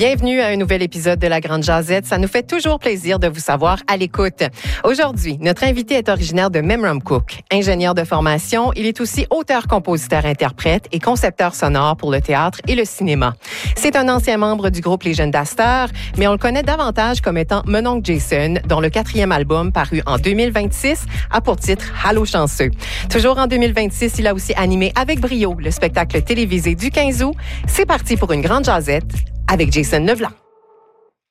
Bienvenue à un nouvel épisode de La Grande Jazette. Ça nous fait toujours plaisir de vous savoir à l'écoute. Aujourd'hui, notre invité est originaire de Memramcook. Ingénieur de formation, il est aussi auteur, compositeur, interprète et concepteur sonore pour le théâtre et le cinéma. C'est un ancien membre du groupe Les Jeunes d'Astor, mais on le connaît davantage comme étant mon oncle Jason, dont le 4e album, paru en 2026, a pour titre Allô chanceux. Toujours en 2026, il a aussi animé avec brio le spectacle télévisé du 15 août. C'est parti pour une grande jazette avec Jason Leblanc.